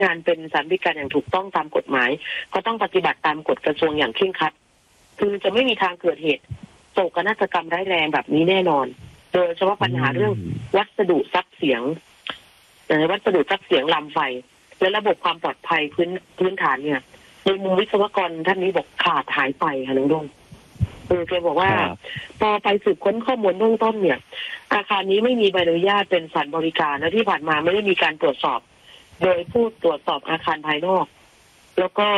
งานเป็นสถานบริการอย่างถูกต้องตามกฎหมายก็ต้องปฏิบัติตามกฎกระทรวงอย่างเคร่งครัดคือจะไม่มีทางเกิดเหตุโศกนาฏกรรมร้ายแรงแบบนี้แน่นอนโดยเฉพาะปัญหาเรื่องวัสดุซับเสียงลำไฟและระบบความปลอดภัยพื้นฐานเนี่ยในมุมวิศวกรท่านนี้บอกขาดหายไปค่ะน้องดงแกบอกว่าพอไปสืบค้นข้อมูลเบื้องต้นเนี่ยอาคารนี้ไม่มีใบอนุญาตเป็นสถานบริการและที่ผ่านมาไม่ได้มีการตรวจสอบโดยผู้ตรวจสอบอาคารภายนอกแล้วก็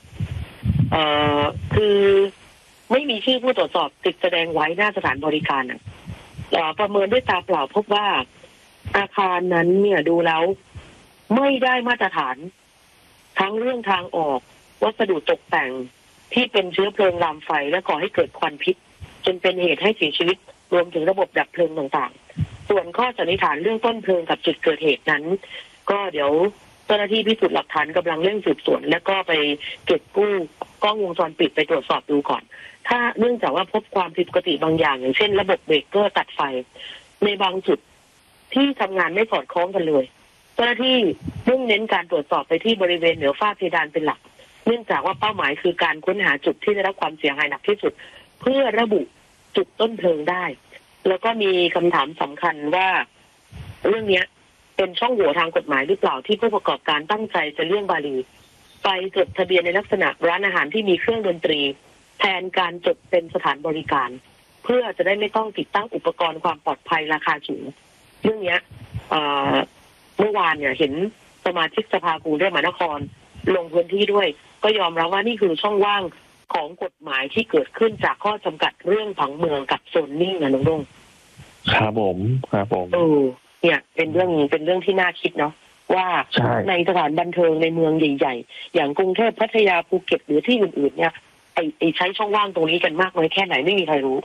คือไม่มีชื่อผู้ตรวจสอบติดแสดงไว้หน้าสถานบริการประเมินด้วยตาเปล่าพบว่าอาคารนั้นเนี่ยดูแล้วไม่ได้มาตรฐานทั้งเรื่องทางออกวัสดุตกแต่งที่เป็นเชื้อเพลิงลามไฟและก่อให้เกิดควันพิษจนเป็นเหตุให้เสียชีวิตรวมถึงระบบดับเพลิงต่างๆส่วนข้อสันนิษฐานเรื่องต้นเพลิงกับจุดเกิดเหตุนั้นก็เดี๋ยวเจ้าหน้าที่พิสูจน์หลักฐานกำลังเร่งสืบสวนและก็ไปเก็บกู้กล้องวงจรปิดไปตรวจสอบดูก่อนถ้าเนื่องจากว่าพบความผิดปกติบางอย่างอย่างเช่นระบบเบรกเกอร์ตัดไฟในบางจุดที่ทำงานไม่สอดคล้องกันเลยเจ้าหน้าที่มุ่งเน้นการตรวจสอบไปที่บริเวณเหนือฝ้าเพดานเป็นหลักเนื่องจากว่าเป้าหมายคือการค้นหาจุดที่ได้รับความเสียหายหนักที่สุดเพื่อระบุจุดต้นเพลิงได้แล้วก็มีคำถามสำคัญว่าเรื่องนี้เป็นช่องโหว่ทางกฎหมายหรือเปล่าที่ผู้ประกอบการตั้งใจจะเลี่ยงบาลีไปจดทะเบียนในลักษณะร้านอาหารที่มีเครื่องดนตรีแทนการจดเป็นสถานบริการเพื่อจะได้ไม่ต้องติดตั้งอุปกรณ์ความปลอดภัยราคาสูงเรื่องนี้เมื่อวานเนี่ยเห็นสมาชิกสภากรุงเทพมหานครลงพื้นที่ด้วยก็ยอมรับว่านี่คือช่องว่างของกฎหมายที่เกิดขึ้นจากข้อจำกัดเรื่องผังเมืองกับโซนนิ่งนะน้องดงครับผมเนี่ยเป็นเรื่องที่น่าคิดเนาะว่าในสถานบันเทิงในเมืองใหญ่ๆอย่างกรุงเทพพัทยาภูเก็ตหรือที่อื่นๆเนี่ยไอใช้ช่องว่างตรงนี้กันมากน้อยแค่ไหนไม่มีใครรู้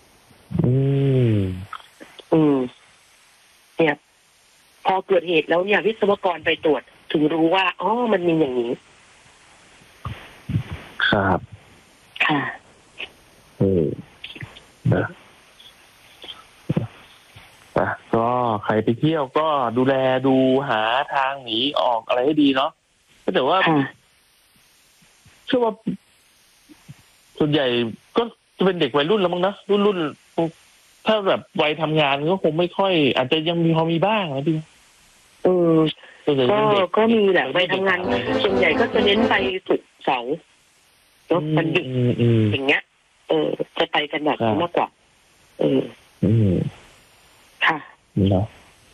เนี่ยพอเกิดเหตุแล้วเนี่ยวิศวกรไปตรวจถึงรู้ว่าอ๋อมันมีอย่างนี้ครับค่ะก็ใครไปเที่ยวก็ดูแลดูหาทางหนีออกอะไรให้ดีเนาะแต่ว่าเชื่อว่าส่วนใหญ่ก็จะเป็นเด็กวัยรุ่นแล้วมั้งนะรุ่นถ้าแบบวัยทำงานก็คงไม่ค่อยอาจจะยังพอมีบ้างนะพี่ก็มีแหละวัยทำงานส่วนใหญ่ก็จะเน้นไปศุกร์เสาร์แล้วมันดึกอย่างเงี้ยจะไปกันแบบนี้มากกว่าค่ะเนาะ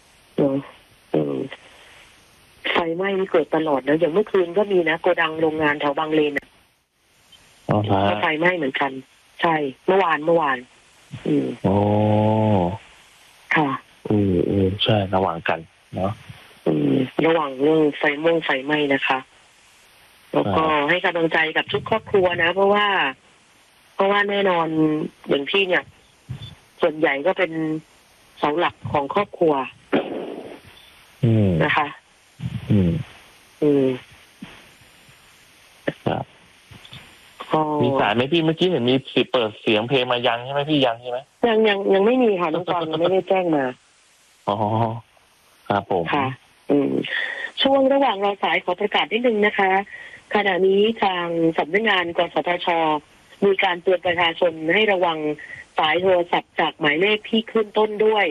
ไฟไหม้นี่เกิดตลอดนะอย่างเมื่อคืนก็มีนะโกดังโรงงานแถวบางเลนก็ไฟไหม้เหมือนกันใช่เมื่อวานค่ะใช่ระหว่างกันเนาะระหว่างเรื่องไฟไหม้นะคะแล้วก็ให้กำลังใจกับทุกครอบครัวนะเพราะว่าแน่นอนอย่างพี่เนี่ยส่วนใหญ่ก็เป็นเสาหลักของครอบครัวนะคะมีสายไหมพี่เมื่อกี้เห็นมีเปิดเสียงเพลงมายังใช่ไหมพี่ยังใช่ไหมยังไม่มีค่ะน้องกรยังไม่ได้แจ้งมาอ๋อครับผมค่ะช่วงระหว่างรอสายขอประกาศนิดนึงนะคะขณะนี้ทางสำนักงานกสทช.มีการเตือนประชาชนให้ระวังสายโทรศัพท์จากหมายเลขที่ขึ้นต้นด้วย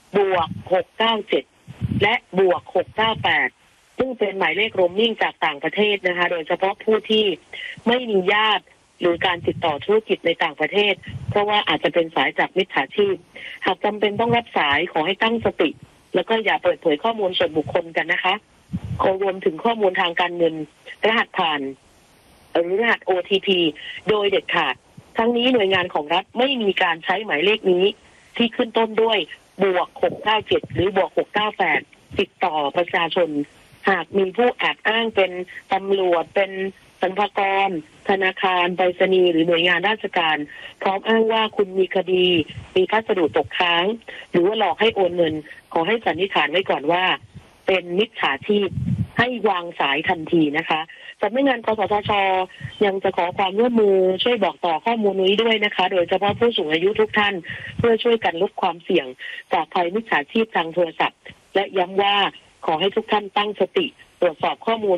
+697และ+698ซึ่งเป็นหมายเลขโรมมิ่งจากต่างประเทศนะคะโดยเฉพาะผู้ที่ไม่มีญาติหรือการติดต่อธุรกิจในต่างประเทศเพราะว่าอาจจะเป็นสายจากมิจฉาชีพหากจำเป็นต้องรับสายขอให้ตั้งสติแล้วก็อย่าเปิดเผยข้อมูลส่วนบุคคลกันนะคะรวมถึงข้อมูลทางการเงินรหัสผ่านหรือรหัส OTP โดยเด็ดขาดทั้งนี้หน่วยงานของรัฐไม่มีการใช้หมายเลขนี้ที่ขึ้นต้นด้วย+697หรือ+698ติดต่อประชาชนหากมีผู้แอบอ้างเป็นตำรวจเป็นสรรพากรธนาคารไปรษณีย์หรือหน่วยงานราชการพร้อมอ้างว่าคุณมีคดีมีพัสดุตกค้างหรือว่าหลอกให้โอนเงินขอให้สันนิษฐานไว้ก่อนว่าเป็นมิจฉาชีพให้วางสายทันทีนะคะสำนักงานกสทช.ยังจะขอความร่วมมือช่วยบอกต่อข้อมูลนี้ด้วยนะคะโดยเฉพาะผู้สูงอายุทุกท่านเพื่อช่วยกันลดความเสี่ยงจากภัยมิจฉาชีพทางโทรศัพท์และย้ำว่าขอให้ทุกท่านตั้งสติตรวจสอบข้อมูล